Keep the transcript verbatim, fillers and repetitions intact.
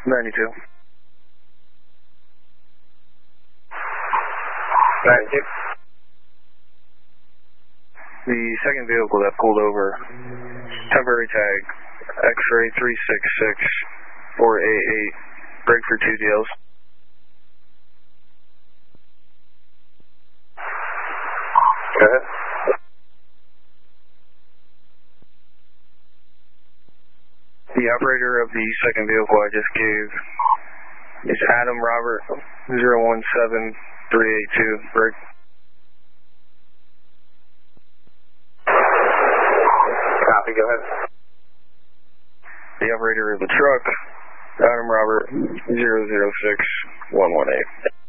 ninety-two. ninety-two. The second vehicle that pulled over, temporary tag, X-ray three six six four eight eight, break for two D Ls. Go ahead. The operator of the second vehicle I just gave is Adam Robert zero one seven three eight two, break. Copy, go ahead. The operator of the truck, Adam Robert zero zero six one one eight.